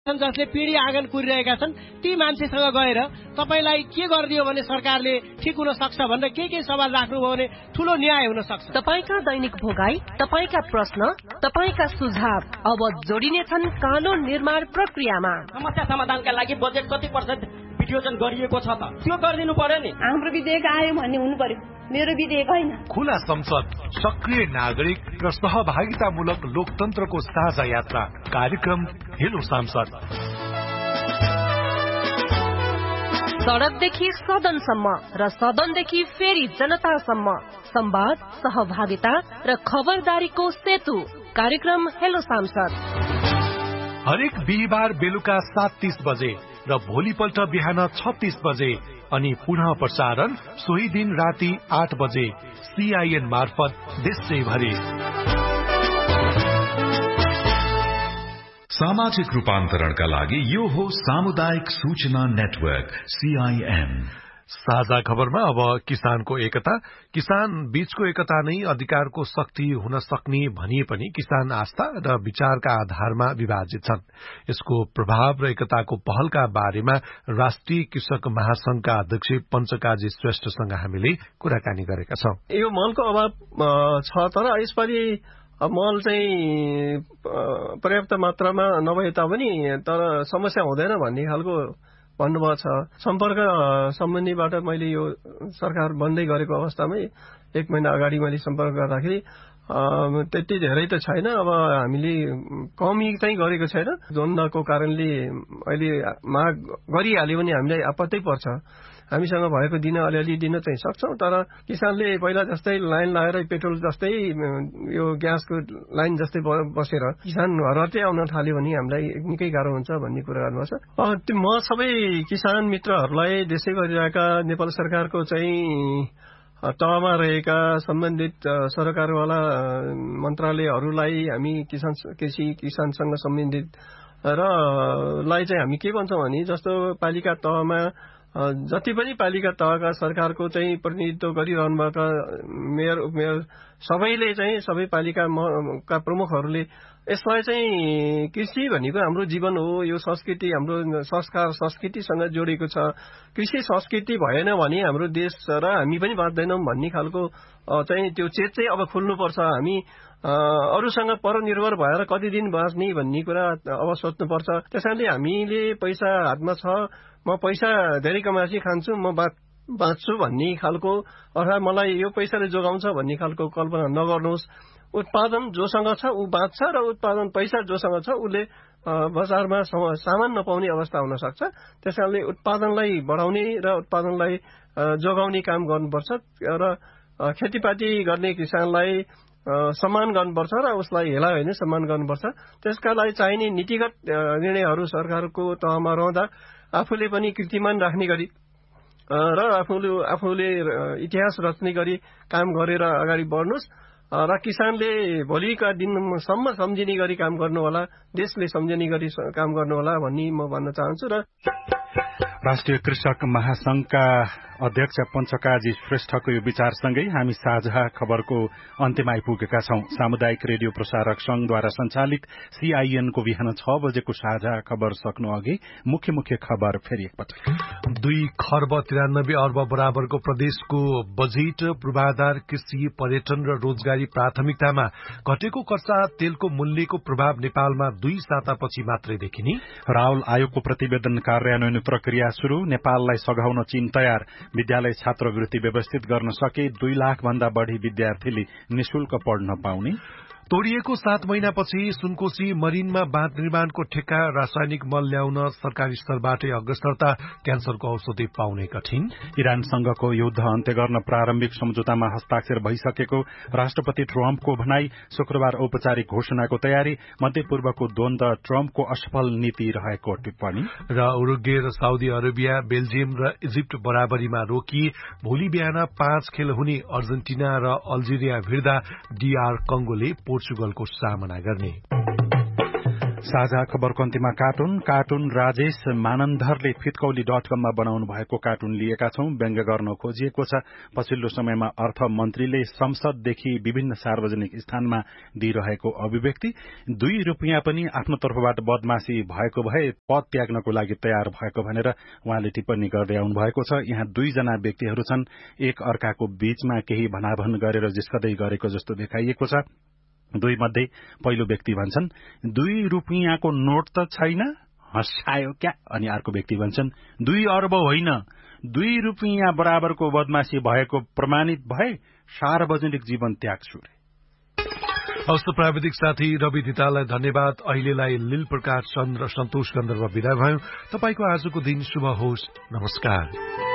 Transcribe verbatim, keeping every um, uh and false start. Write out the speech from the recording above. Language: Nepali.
जसले पिँढी आँगन कुरिरहेका छन् ती मान्छेसँग गएर तपाईलाई के गरिदियो भने सरकारले ठिक हुन सक्छ भनेर के के सवाल राख्नुभयो भने ठूलो न्याय हुन सक्छ। तपाईका दैनिक भोगाई, तपाईका प्रश्न, तपाईका सुझाव अब जोडिनेछन् कानून निर्माण प्रक्रियामा। समस्या समाधानका लागि बजेट कति पर्सेन्ट विनियोजन गरिएको छ त त्यो गरिदिनु पर्यो नि। हाम्रो विधेयक आयो भन्ने हुनु पर्यो, मेरो विधेयक होइन। खुला संसद, सक्रिय नागरिक र सहभागितामूलक लोकतन्त्रको साझा यात्रा कार्यक्रम हेलो सांसद। सडकदेखि सदनसम्म र सदनदेखि फेरि जनतासम्म संवाद, सहभागिता र खबरदारीको सेतु कार्यक्रम हेलो सांसद। हरेक बिहिबार बेलुका सात तीस बजे र भोलिपल्ट बिहान छत्तीस बजे अनि पुनः प्रसारण सोही दिन राति आठ बजे सीआईएन मार्फत देशैभरि। सामाजिक रूपान्तरणका लागि यो हो सामुदायिक सूचना नेटवर्क सीआईएन। साझा खबरमा अब किसानको एकता। किसान बीचको एकता नै अधिकारको शक्ति हुन सक्ने भनिए पनि किसान आस्था र विचारका आधारमा विभाजित छन्। यसको प्रभाव र एकताको पहलका बारेमा राष्ट्रिय कृषक महासंघका अध्यक्ष पञ्चकाजी श्रेष्ठसँग हामीले कुराकानी गरेका छौं। यो मलको अभाव छ, तर यसपालि मल चाहिँ पर्याप्त मात्रामा नभए तापनि तर समस्या हुँदैन भन्ने खालको भन्नुभएको छ। सम्पर्क सम्बन्धीबाट मैले यो सरकार बन्दै गरेको अवस्थामै एक महिना अगाडि मैले सम्पर्क गर्दाखेरि त्यति धेरै त छैन। अब हामीले कमी चाहिँ गरेको छैन। द्वन्द्वको कारणले अहिले माग गरिहाल्यो भने हामीलाई आपत्ति पर्छ। हामीसँग भएको दिन अलिअलि दिन चाहिँ सक्छौं, तर किसानले पहिला जस्तै लाइन लगाएर पेट्रोल जस्तै यो ग्यासको लाइन जस्तै बसेर किसान घरहट्टै आउन थाल्यो भने हामीलाई निकै गाह्रो हुन्छ भन्ने कुरा गर्नुपर्छ। म सबै किसान मित्रहरूलाई देशै गरिरहेका नेपाल सरकारको चाहिँ तहमा रहेका सम्बन्धित सरकारवाला मन्त्रालयहरूलाई हामी किसान कृषि किसानसँग सम्बन्धित र लाई चाहिँ हामी के भन्छौँ भने जस्तो पालिका तहमा जति पनि पालिका तहका सरकारको चाहिँ प्रतिनिधित्व गरिरहनुभएका मेयर उपमेयर सबैले चाहिँ सबै पालिकाका प्रमुखहरूले यसलाई चाहिँ कृषि भनेको हाम्रो जीवन हो, यो संस्कृति हाम्रो संस्कार संस्कृतिसँग जोडिएको छ। कृषि संस्कृति भएन भने हाम्रो देश र हामी पनि बाँच्दैनौँ भन्ने खालको चाहिँ त्यो चेत चाहिँ अब खुल्नुपर्छ। हामी अरूसँग परनिर्भर भएर कति दिन बाँच्ने भन्ने कुरा अब सोच्नुपर्छ। त्यसैले हामीले पैसा हातमा छ, म पैसा धेरै कमाएपछि खान्छु, म बाँच्छु भन्ने खालको अर्थात् मलाई यो पैसाले जोगाउँछ भन्ने खालको कल्पना नगर्नुहोस्। उत्पादन जोसँग छ ऊ बाँच्छ र उत्पादन पैसा जोसँग छ उसले बजारमा सामान नपाउने अवस्था हुन सक्छ। त्यसैले उत्पादनलाई बढाउने र उत्पादनलाई जोगाउने काम गर्नुपर्छ र खेतीपाती गर्ने किसानलाई सम्मान गर्नुपर्छ र उसलाई हेला होइन सम्मान गर्नुपर्छ। त्यसका लागि चाहिने नीतिगत निर्णयहरू सरकारको तहमा रहँदा आफूले पनि कीर्तिमान राख्ने गरी र आफूले आफूले इतिहास रच्ने गरी काम गरेर अगाडि बढ्नुहोस् र किसानले भोलिका दिनसम्म सम्झिने गरी काम गर्नु होला, देशले सम्झिने गरी काम गर्नु होला भन्ने म भन्न चाहन्छु। र राष्ट्रिय कृषक महासंघका अध्यक्ष पञ्चकाजी श्रेष्ठको यो विचारसँगै हामी साझा खबरको अन्त्यमा आइपुगेका छौं। सामुदायिक रेडियो प्रसारक संघद्वारा सञ्चालित सीआईएनको बिहान छ बजेको साझा खबर सक्नु अघि मुख्य मुख्य खबर फेरि एकपटक। दुई खर्ब तिरानब्बे अर्ब बराबरको प्रदेशको बजेट पूर्वाधार कृषि पर्यटन र रोजगारी प्राथमिकतामा घटेको कर्चा तेलको मूल्यको प्रभाव नेपालमा दुई सातापछि मात्रै देखिने। राहुल आयोगको प्रतिवेदन कार्यान्वयन प्रक्रिया शुरू। नेपाललाई सघाउन चीन तयार। विद्यालय छात्रवृत्ति व्यवस्थित गर्न सके दुई लाख भन्दा बढ़ी विद्यार्थीले निशुल्क पढ्न पाउने। तोडिएको सात महिनापछि सुनकोशी मरिनमा बाँध निर्माणको ठेक्का रासायनिक मल ल्याउन सरकारी स्तरबाटै अग्रसरता। क्यान्सरको औषधि पाउने कठिन। इरानसँगको युद्ध अन्त्य गर्न प्रारम्भिक सम्झौतामा हस्ताक्षर भइसकेको राष्ट्रपति ट्रम्पको भनाई। शुक्रबार औपचारिक घोषणाको तयारी। मध्यपूर्वको द्वन्द ट्रम्पको असफल नीति रहेको टिप्पणी। र उरुग्वे र साउदी अरेबिया बेल्जियम र इजिप्ट बराबरीमा रोकिए। भोलि बिहान पाँच खेल हुने अर्जेन्टिना र अल्जेरिया भिड्दा डीआर कंगोले पोर्चुगलको सामना गर्ने। साझा खबरको अन्त्यमा कार्टुन कार्टुन राजेश मानन्धरले फितकौली डट कममा बनाउनु भएको कार्टुन लिएका छौं। व्यङ्ग्य गर्न खोजिएको छ पछिल्लो समयमा अर्थमन्त्रीले संसददेखि विभिन्न सार्वजनिक स्थानमा दिइरहेको अभिव्यक्ति। दुई रूपियाँ पनि आफ्नो तर्फबाट बदमाशी भएको भए पद त्याग्नको लागि तयार भएको भनेर उहाँले टिप्पणी गर्दै आउनु भएको छ। यहाँ दुईजना व्यक्तिहरू छन्, एक अर्काको बीचमा केही भनाभन गरेर जिस्कदै गरेको जस्तो देखाइएको छ। दुई मध्ये पहिलो व्यक्ति भन्छन् दुई रुपियाँको नोट त छैन, हँसायो क्या। अनि अर्को व्यक्ति भन्छन् दुई अर्ब होइन, दुई रुपियाँ बराबरको बदमाशी भएको प्रमाणित भए सार्वजनिक जीवन त्याग्छु रे। हस्त प्राविधिक साथी रवि धिताललाई धन्यवाद। अहिलेलाई लील प्रकाश चन्द्र सन्तोष गन्धर्व विदा भयो। तपाईको आजको दिन शुभ होस्। नमस्कार।